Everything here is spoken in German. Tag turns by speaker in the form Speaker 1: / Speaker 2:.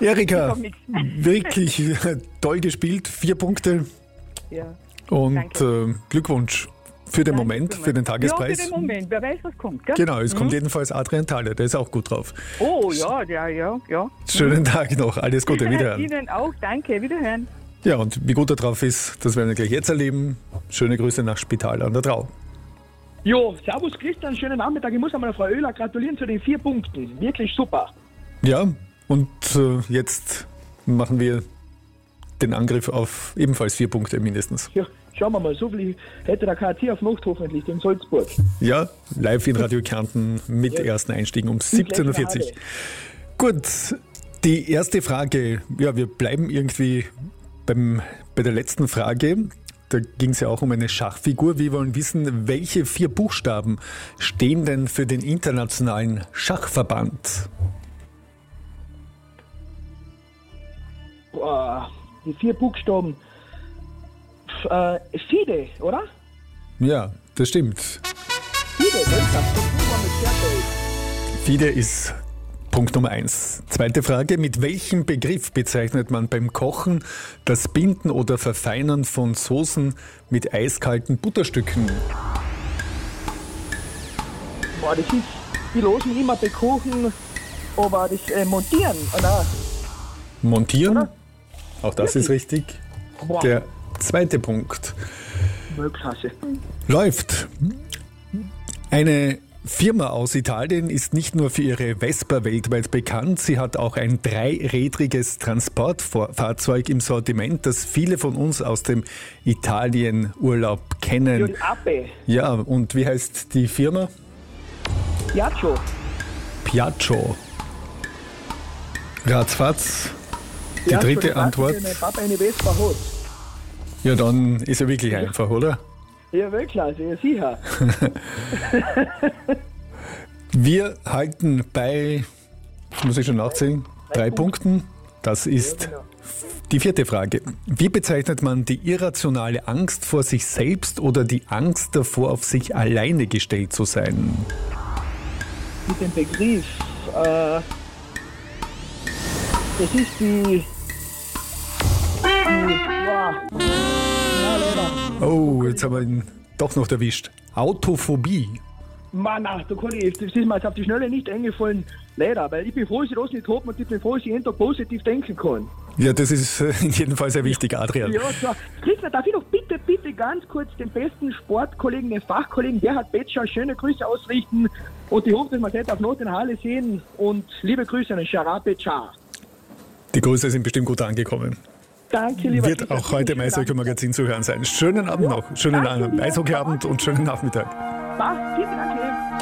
Speaker 1: Erika,
Speaker 2: nix.
Speaker 1: wirklich toll gespielt, 4 Punkte
Speaker 2: Ja.
Speaker 1: und
Speaker 2: Danke.
Speaker 1: Glückwunsch für den Moment, für den
Speaker 2: Ja,
Speaker 1: Tagespreis.
Speaker 2: für den Moment. Wer weiß, was kommt, gell?
Speaker 1: Genau, es kommt jedenfalls Adrian Thaler, der ist auch gut drauf.
Speaker 2: Oh, ja, ja.
Speaker 1: Schönen Tag noch, alles Gute, wiederhören.
Speaker 2: Ihnen auch, danke, wiederhören.
Speaker 1: Ja, und wie gut er drauf ist, das werden wir gleich jetzt erleben. Schöne Grüße nach Spital an der Trau.
Speaker 3: Jo, servus Christian, schönen Nachmittag. Ich muss einmal Frau Oehler gratulieren zu den 4 Punkten. Wirklich super.
Speaker 1: Ja, und jetzt machen wir den Angriff auf ebenfalls 4 Punkte mindestens.
Speaker 3: Ja, schauen wir mal, so viel hätte der KT auf Nacht hoffentlich in Salzburg.
Speaker 1: Ja, live in Radio Kärnten mit ersten Einstiegen um 17.40 Uhr. Gut, die erste Frage, ja, wir bleiben irgendwie bei der letzten Frage. Da ging es ja auch um eine Schachfigur. Wir wollen wissen, welche 4 Buchstaben stehen denn für den Internationalen Schachverband?
Speaker 3: Boah, die 4 Buchstaben. FIDE, oder?
Speaker 1: Ja, das stimmt.
Speaker 3: FIDE, Weltcup, das war mit Fairplay.
Speaker 1: FIDE ist Punkt Nummer 1. Zweite Frage, mit welchem Begriff bezeichnet man beim Kochen das Binden oder Verfeinern von Soßen mit eiskalten Butterstücken?
Speaker 3: Boah, das ist, die losen immer bei Kuchen, aber das Montieren, oder?
Speaker 1: Montieren?
Speaker 3: Oder?
Speaker 1: Auch das ist richtig.
Speaker 3: Boah,
Speaker 1: Der zweite Punkt.
Speaker 3: Weltklasse.
Speaker 1: Läuft. Eine Firma aus Italien ist nicht nur für ihre Vespa weltweit bekannt, sie hat auch ein 3rädriges Transportfahrzeug im Sortiment, das viele von uns aus dem Italienurlaub
Speaker 3: Ja,
Speaker 1: kennen.
Speaker 3: die Ape,
Speaker 1: Ja, und wie heißt die Firma?
Speaker 3: Piaggio.
Speaker 1: Piaggio. Ratzfatz. Die
Speaker 3: Ja,
Speaker 1: dritte
Speaker 3: schon
Speaker 1: Antwort.
Speaker 3: wenn mein Papa eine Vespa hat.
Speaker 1: Ja, dann ist er wirklich einfach, oder?
Speaker 3: Ja, Weltklasse, ja sicher.
Speaker 1: Wir halten bei, muss ich schon nachzählen, 3 Punkten. Das ist die 4. Frage. Wie bezeichnet man die irrationale Angst vor sich selbst oder die Angst davor, auf sich alleine gestellt zu sein?
Speaker 3: Mit dem Begriff, das ist die ja, leider.
Speaker 1: Oh, jetzt haben wir ihn doch noch erwischt. Autophobie.
Speaker 3: Mann, ach, da kann ich, das ist mir jetzt auf die Schnelle nicht eingefallen. Leider, weil ich bin froh, dass ich das nicht habe und ich bin froh, dass ich jeden Tag positiv denken kann.
Speaker 1: Ja, das ist in jedem Fall sehr wichtig, Adrian.
Speaker 3: Ja, klar. Christian, darf ich doch bitte ganz kurz den besten Sportkollegen, den Fachkollegen Gerhard Betscher, schöne Grüße ausrichten und ich hoffe, dass wir es heute auf Not in der Halle sehen und liebe Grüße an den Gerhard Betscher.
Speaker 1: Die Grüße sind bestimmt gut angekommen.
Speaker 3: Danke, lieber
Speaker 1: Wird
Speaker 3: Christian.
Speaker 1: auch heute im Eishockey-Magazin zu hören sein. Schönen Abend noch, schönen Eishockeyabend und schönen Nachmittag.
Speaker 3: Passt, vielen Dank.